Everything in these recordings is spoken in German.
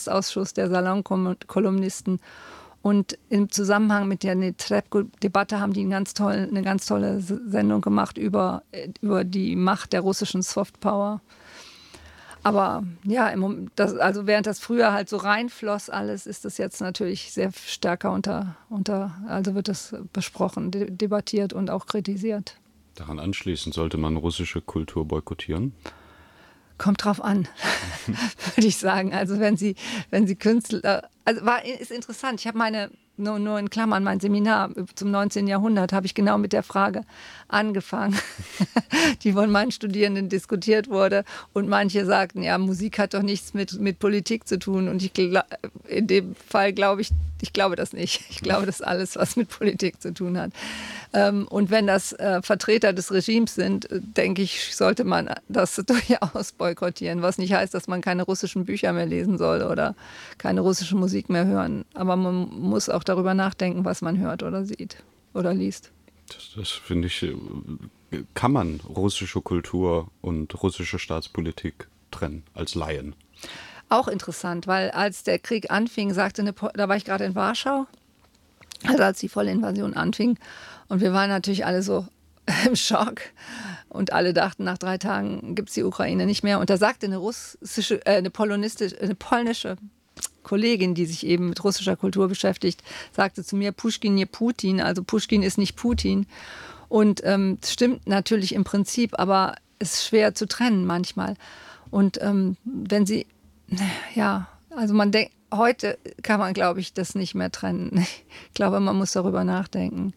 Ausschuss der Salonkolumnisten. Und im Zusammenhang mit der Netrebko-Debatte haben die eine ganz tolle Sendung gemacht über die Macht der russischen Softpower. Aber ja, also während das früher halt so reinfloss alles, ist das jetzt natürlich sehr stärker also wird das besprochen, debattiert und auch kritisiert. Daran anschließend sollte man russische Kultur boykottieren? Kommt drauf an, würde ich sagen. Also wenn Sie Künstler, also ist interessant. Ich habe nur in Klammern, mein Seminar zum 19. Jahrhundert habe ich genau mit der Frage angefangen, die von meinen Studierenden diskutiert wurde. Und manche sagten, ja, Musik hat doch nichts mit Politik zu tun. Und in dem Fall glaube ich glaube das nicht. Ich glaube, das ist alles, was mit Politik zu tun hat. Und wenn das Vertreter des Regimes sind, denke ich, sollte man das durchaus boykottieren. Was nicht heißt, dass man keine russischen Bücher mehr lesen soll oder keine russische Musik mehr hören. Aber man muss auch darüber nachdenken, was man hört oder sieht oder liest. Das finde ich, kann man russische Kultur und russische Staatspolitik trennen als Laien? Auch interessant, weil als der Krieg anfing, da war ich gerade in Warschau, also als die volle Invasion anfing. Und wir waren natürlich alle so im Schock und alle dachten, nach 3 Tagen gibt es die Ukraine nicht mehr. Und da sagte eine polnische Kollegin, die sich eben mit russischer Kultur beschäftigt, sagte zu mir, Puschkin nie Putin, also Puschkin ist nicht Putin. Und stimmt natürlich im Prinzip, aber es ist schwer zu trennen manchmal. Und wenn Sie, ja, also man denkt, heute kann man, glaube ich, das nicht mehr trennen. Ich glaube, man muss darüber nachdenken.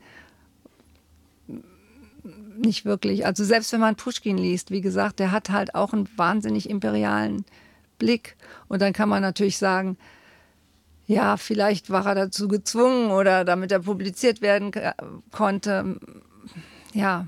Nicht wirklich. Also selbst wenn man Puschkin liest, wie gesagt, der hat halt auch einen wahnsinnig imperialen Blick. Und dann kann man natürlich sagen, ja, vielleicht war er dazu gezwungen oder damit er publiziert werden konnte. Ja.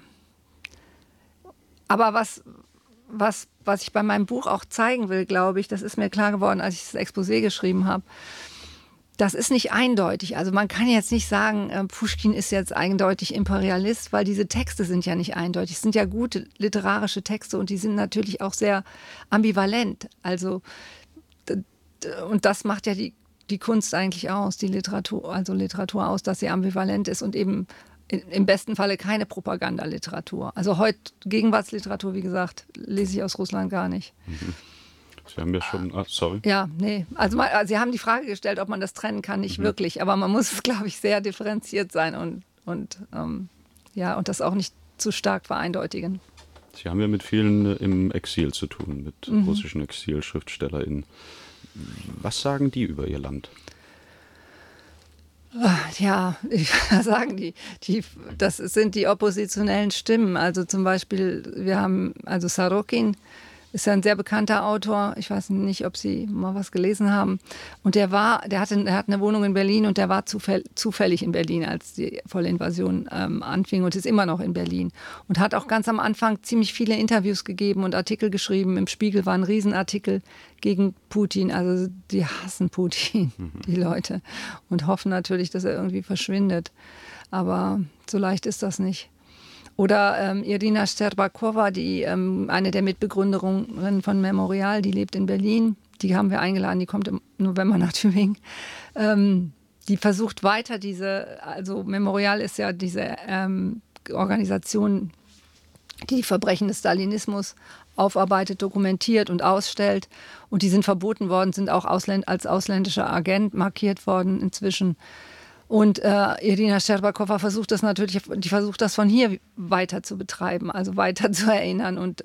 Aber was ich bei meinem Buch auch zeigen will, glaube ich, das ist mir klar geworden, als ich das Exposé geschrieben habe, das ist nicht eindeutig. Also man kann jetzt nicht sagen, Puschkin ist jetzt eindeutig Imperialist, weil diese Texte sind ja nicht eindeutig. Es sind ja gute literarische Texte und die sind natürlich auch sehr ambivalent. Also und das macht ja die Kunst eigentlich aus, die Literatur aus, dass sie ambivalent ist und eben im besten Falle keine Propagandaliteratur. Also heute Gegenwartsliteratur, wie gesagt, lese ich aus Russland gar nicht. Mhm. Sie haben ja schon, sorry. Ja, nee. Also Sie haben die Frage gestellt, ob man das trennen kann, nicht wirklich. Aber man muss, glaube ich, sehr differenziert sein und das auch nicht zu stark vereindeutigen. Sie haben ja mit vielen im Exil zu tun, mit russischen ExilschriftstellerInnen. Was sagen die über ihr Land? Ja, was sagen die? Das sind die oppositionellen Stimmen. Also zum Beispiel, wir haben Sorokin, ist ja ein sehr bekannter Autor. Ich weiß nicht, ob Sie mal was gelesen haben. Und der hat eine Wohnung in Berlin und der war zufällig in Berlin, als die volle Invasion anfing und ist immer noch in Berlin. Und hat auch ganz am Anfang ziemlich viele Interviews gegeben und Artikel geschrieben. Im Spiegel war ein Riesenartikel gegen Putin. Also die hassen Putin, die Leute. Und hoffen natürlich, dass er irgendwie verschwindet. Aber so leicht ist das nicht. Oder Irina Sterbakowa, eine der Mitbegründerinnen von Memorial, die lebt in Berlin. Die haben wir eingeladen, die kommt im November nach Tübingen. Die versucht weiter also Memorial ist ja diese Organisation, die Verbrechen des Stalinismus aufarbeitet, dokumentiert und ausstellt. Und die sind verboten worden, sind auch als ausländischer Agent markiert worden inzwischen. Und Irina Sterbakowa versucht das von hier weiter zu betreiben, also weiter zu erinnern und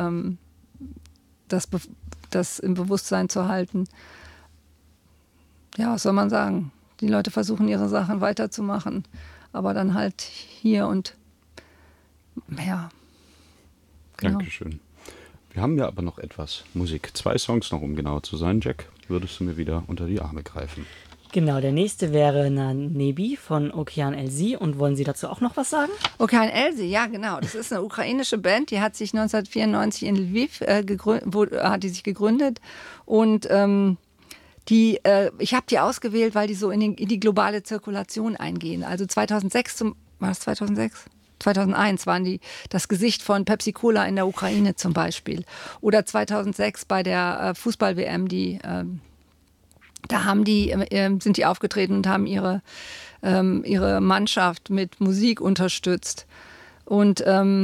das im Bewusstsein zu halten. Ja, was soll man sagen? Die Leute versuchen, ihre Sachen weiterzumachen, aber dann halt hier und ja. Genau. Dankeschön. Wir haben ja aber noch etwas Musik. 2 Songs noch, um genau zu sein. Jack, würdest du mir wieder unter die Arme greifen? Genau, der nächste wäre Nanebi von Okean Elzy. Und wollen Sie dazu auch noch was sagen? Okean Elzy, ja genau. Das ist eine ukrainische Band, die hat sich 1994 in Lviv gegründet. Und ich habe die ausgewählt, weil die so in die globale Zirkulation eingehen. Also 2006, war das 2006? 2001 waren die das Gesicht von Pepsi Cola in der Ukraine zum Beispiel. Oder 2006 bei der Fußball-WM, die Da sind die aufgetreten und haben ihre Mannschaft mit Musik unterstützt. Und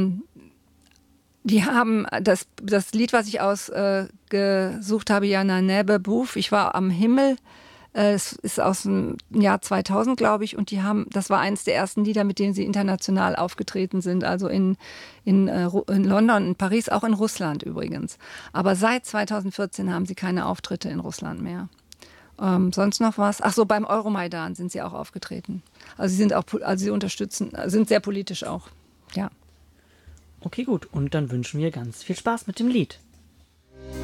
die haben das Lied, was ich ausgesucht habe, Jana Nebe Buf, ich war am Himmel. Es ist aus dem Jahr 2000, glaube ich, und das war eines der ersten Lieder, mit denen sie international aufgetreten sind, also in London, in Paris, auch in Russland übrigens. Aber seit 2014 haben sie keine Auftritte in Russland mehr. Sonst noch was? Ach so, beim Euromaidan sind sie auch aufgetreten. Also sie unterstützen, sind sehr politisch auch, ja. Okay, gut. Und dann wünschen wir ganz viel Spaß mit dem Lied.